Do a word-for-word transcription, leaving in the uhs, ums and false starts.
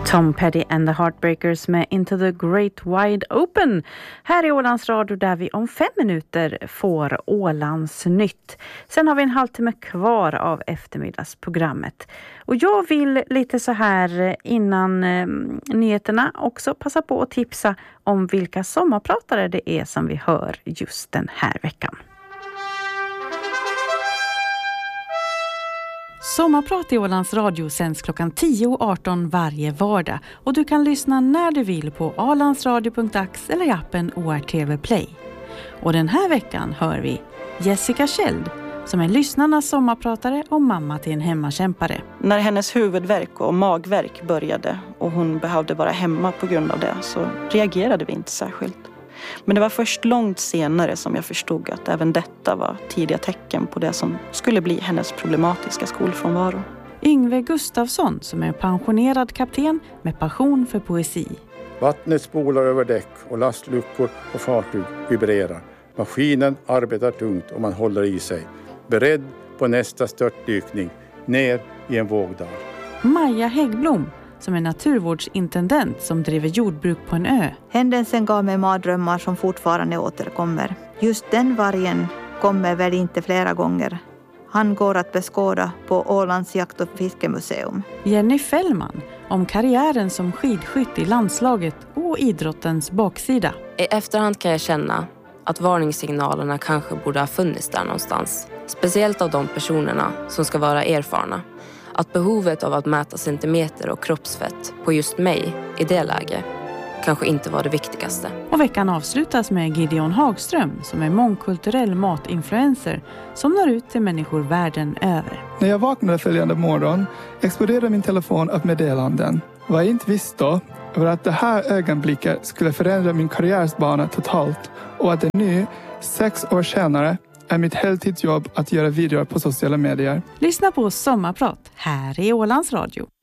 Tom Petty and the Heartbreakers med Into the Great Wide Open. Här i Ålands Radio där vi om fem minuter får Ålands nytt. Sen har vi en halvtimme kvar av eftermiddagsprogrammet. Och jag vill lite så här innan eh, nyheterna också passa på att tipsa om vilka sommarpratare det är som vi hör just den här veckan. Sommarprat i Ålands Radio sänds klockan tio och arton varje vardag och du kan lyssna när du vill på alandsradio punkt ax eller i appen O R T V Play. Och den här veckan hör vi Jessica Kjeld som är lyssnarnas sommarpratare och mamma till en hemmakämpare. När hennes huvudvärk och magvärk började och hon behövde vara hemma på grund av det så reagerade vi inte särskilt. Men det var först långt senare som jag förstod att även detta var tidiga tecken på det som skulle bli hennes problematiska skolfrånvaro. Yngve Gustafsson som är pensionerad kapten med passion för poesi. Vattnet spolar över däck och lastluckor och fartyg vibrerar. Maskinen arbetar tungt och man håller i sig. Beredd på nästa störtdykning ner i en vågdal. Maja Häggblom som är naturvårdsintendent som driver jordbruk på en ö. Händelsen gav mig mardrömmar som fortfarande återkommer. Just den vargen kommer väl inte flera gånger. Han går att beskåda på Ålands jakt- och fiskemuseum. Jenny Fällman om karriären som skidskytt i landslaget och idrottens baksida. I efterhand kan jag känna att varningssignalerna kanske borde ha funnits där någonstans. Speciellt av de personerna som ska vara erfarna. Att behovet av att mäta centimeter och kroppsfett på just mig i det läget kanske inte var det viktigaste. Och veckan avslutas med Gideon Hagström som är mångkulturell matinfluencer som når ut till människor världen över. När jag vaknade följande morgon exploderade min telefon av meddelanden. Vad jag inte visste då var att det här ögonblicket skulle förändra min karriärsbana totalt och att det nu, sex år senare, är mitt heltidsjobb att göra videor på sociala medier. Lyssna på Sommarprat här i Ålands Radio.